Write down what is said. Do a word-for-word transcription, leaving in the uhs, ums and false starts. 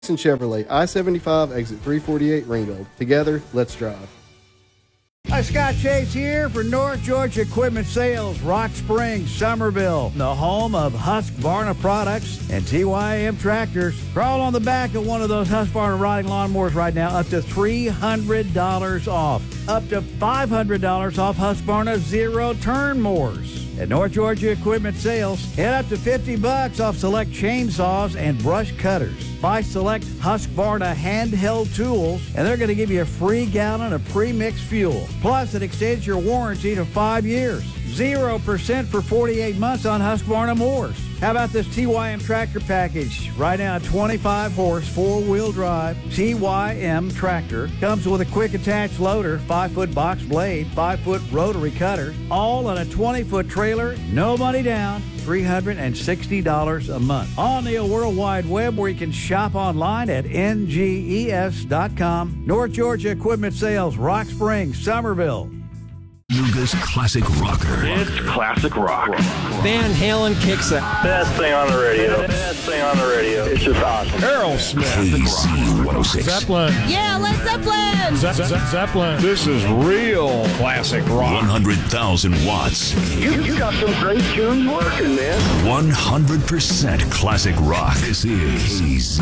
and Chevrolet, I seventy-five, exit three forty-eight, Ringgold. Together, let's drive. Hi, Scott Chase here for North Georgia Equipment Sales, Rock Springs, Summerville, the home of Husqvarna products and T Y M tractors. Crawl on the back of one of those Husqvarna riding lawnmowers right now, up to three hundred dollars off. Up to five hundred dollars off Husqvarna zero-turn mowers. At North Georgia Equipment Sales, get up to fifty bucks off select chainsaws and brush cutters. Buy select Husqvarna handheld tools, and they're going to give you a free gallon of pre-mixed fuel. Plus, it extends your warranty to five years. zero percent for forty-eight months on Husqvarna mowers. How about this T Y M tractor package? Right now, a twenty-five horse, four-wheel drive T Y M tractor. Comes with a quick attached loader, five foot box blade, five foot rotary cutter, all on a twenty foot trailer, no money down, three hundred sixty dollars a month. On the World Wide Web, where you can shop online at N G E S dot com. North Georgia Equipment Sales, Rock Springs, Summerville. Yuga's classic rocker. It's classic rock. Van Halen kicks it. Best thing on the radio. Best thing on the radio. It's just awesome. Aerosmith. K C one oh six. Zeppelin. Yeah, Led Zeppelin. Ze- Ze- Zeppelin. This is real classic rock. one hundred thousand watts. You, you got some great tunes working, man. one hundred percent classic rock. This is K Z.